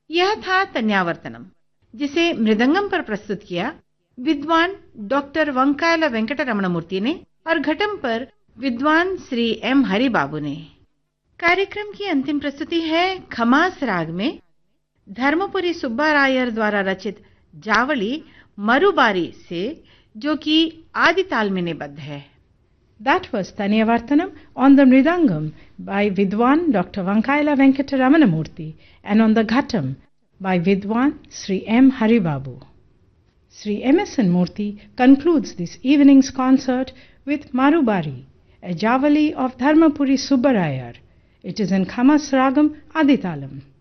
यह था तन्यावर्तनम, जिसे मृदंगम पर प्रस्तुत किया विद्वान डॉक्टर वंकायला वेंकट रमण मूर्ति ने और घटम पर विद्वान श्री एम हरिबाबू ने। कार्यक्रम की अंतिम प्रस्तुति है खमास राग में धर्मपुरी सुब्बारायर द्वारा रचित जावली मरुबारी से, जो कि आदि ताल में निबद्ध है। That was Tanyavartanam on the Mridangam by Vidwan Dr. Vankaila Venkata Ramana Murthy and on the Ghatam by Vidwan Sri M. Haribabu. Sri M.S.N. Murthy concludes this evening's concert with Marubari, a Javali of Dharmapuri Subbarayar. It is in Khamas Ragam Aditalam.